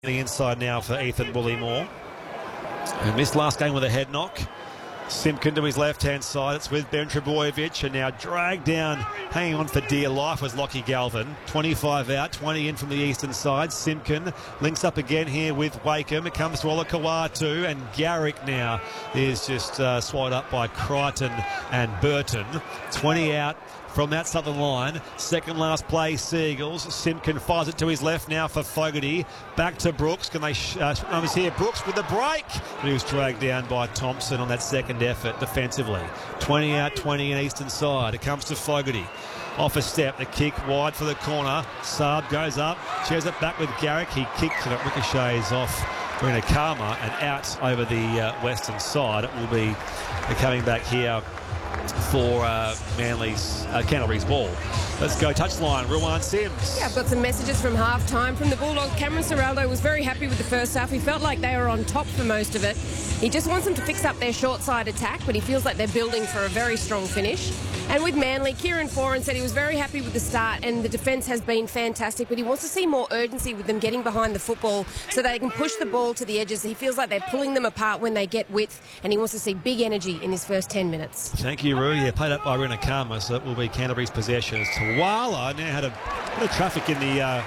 The inside now for Ethan Bullymore, who missed last game with a head knock. Simpkin to his left-hand side. It's with Ben Trebojevic, and now dragged down, hanging on for dear life, was Lockie Galvin. 25 out, 20 in from the eastern side. Simpkin links up again here with Wakeham. It comes to Olakau'atu, and Garrick now is just swallowed up by Crichton and Burton. 20 out from that southern line. Second last play, Seagulls. Simpkin fires it to his left now for Fogarty. Back to Brooks. Can they numbers here? Brooks with the break. But he was dragged down by Thompson on that second effort defensively. 20 out, 20 in eastern side. It comes to Fogarty. Off a step, the kick wide for the corner. Saab goes up, shares it back with Garrick. He kicks and it ricochets off Brina Karma and out over the western side. It will be coming back here for Manly's Canterbury's ball. Let's go touchline. Ruwan Sims. Yeah, I've got some messages from half-time from the Bulldogs. Cameron Ciraldo was very happy with the first half. He felt like they were on top for most of it. He just wants them to fix up their short side attack, but he feels like they're building for a very strong finish. And with Manly, Kieran Foran said he was very happy with the start and the defence has been fantastic, but he wants to see more urgency with them getting behind the football so they can push the ball to the edges. He feels like they're pulling them apart when they get width, and he wants to see big energy in his first 10 minutes. Thank you, Roo. Yeah, played up by Brina Karma, so it will be Canterbury's possession. Tawala now had a bit of traffic in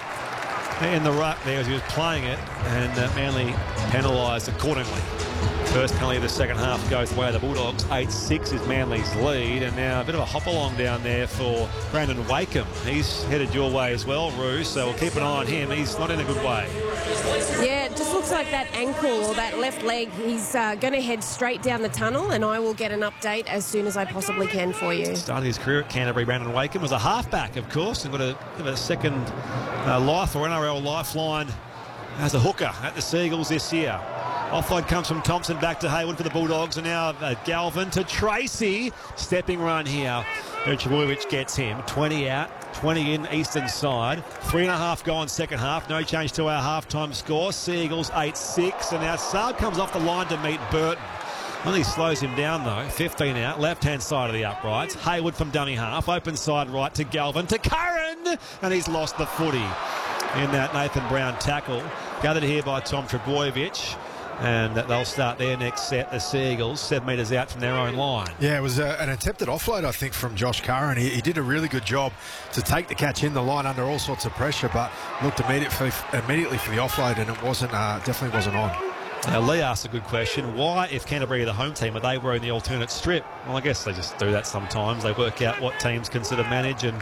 the ruck there as he was playing it, and Manly penalised accordingly. First penalty of the second half goes the way of the Bulldogs. 8-6 is Manly's lead, and now a bit of a hop along down there for Brandon Wakeham. He's headed your way as well, Roo, so we'll keep an eye on him. He's not in a good way. Yeah, it just looks like that ankle or that left leg, he's going to head straight down the tunnel, and I will get an update as soon as I possibly can for you. Started his career at Canterbury, Brandon Wakeham was a halfback, of course, and got a second life or NRL lifeline as a hooker at the Seagulls this year. Offload comes from Thompson back to Hayward for the Bulldogs, and now Galvin to Tracy. Stepping run here. Trebojevic gets him. 20 out, 20 in eastern side. 3.5 gone second half. No change to our halftime score. Seagulls 8-6, and now Saab comes off the line to meet Burton. Only slows him down though. 15 out, left-hand side of the uprights. Hayward from dummy half. Open side right to Galvin to Curran, and he's lost the footy in that Nathan Brown tackle. Gathered here by Tom Trebojevic. And they'll start their next set, the Seagulls, 7 metres out from their own line. Yeah, it was an attempted offload, I think, from Josh Curran. He did a really good job to take the catch in the line under all sorts of pressure, but looked immediately for the offload, and it wasn't definitely wasn't on. Now, Lee asked a good question. Why, if Canterbury are the home team, are they wearing the alternate strip? Well, I guess they just do that sometimes. They work out what teams consider manage, and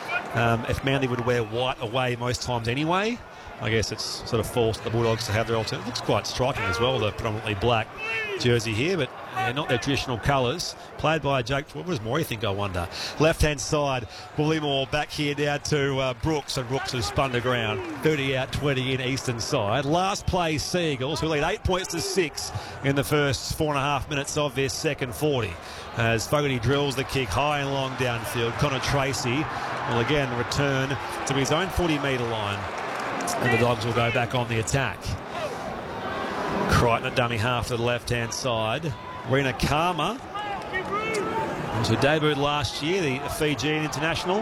if Manly would wear white away most times anyway, I guess it's sort of forced the Bulldogs to have their alternate. It looks quite striking as well, the predominantly black jersey here, but not their traditional colours. Played by Jake, what does Morey think, I wonder? Left-hand side, Bullymore back here down to Brooks, and Brooks has spun the ground. 30 out, 20 in eastern side. Last play, Seagulls, who lead 8-6 in the first 4.5 minutes of their second 40. As Fogarty drills the kick high and long downfield. Connor Tracy will again return to his own 40-metre line. And the Dogs will go back on the attack. Crichton at dummy half to the left-hand side. Brina Karma, who debuted last year, the Fijian international.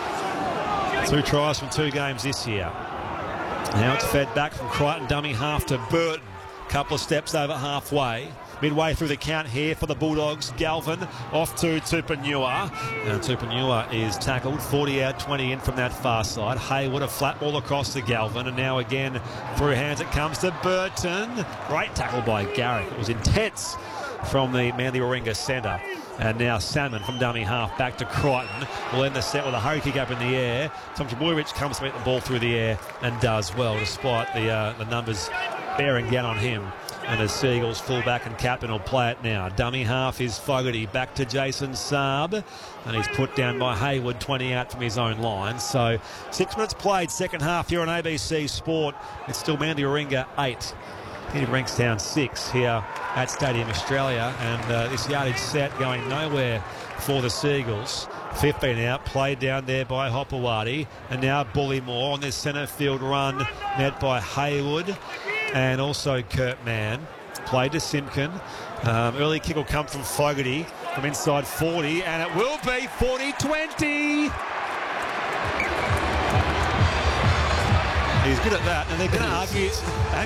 2 tries from 2 games this year. Now it's fed back from Crichton dummy half to Burton. Couple of steps over halfway. Midway through the count here for the Bulldogs. Galvin off to Tupanua. And Tupanua is tackled. 40 out, 20 in from that far side. Hayward, a flat ball across to Galvin. And now again, through hands it comes to Burton. Great tackle by Garrick. It was intense from the Manly Warringah centre. And now Salmon from dummy half back to Crichton. Will end the set with a hurry kick up in the air. Tom Trebojevic comes to meet the ball through the air and does well, despite the numbers bearing down on him. And as Seagulls fullback and captain will play it now. Dummy half is Fogarty back to Jason Saab, and he's put down by Hayward, 20 out from his own line. So 6 minutes played, second half here on ABC Sport. It's still Manly Warringah 8. Peter Bankstown 6 here at Stadium Australia, and this yardage set going nowhere for the Seagulls. 15 out, played down there by Hopewadi, and now Bullymore on this centre field run, met by Hayward and also Kurt Mann. Played to Simpkin. Early kick will come from Fogarty from inside 40, and it will be 40-20. He's good at that, and they're going to argue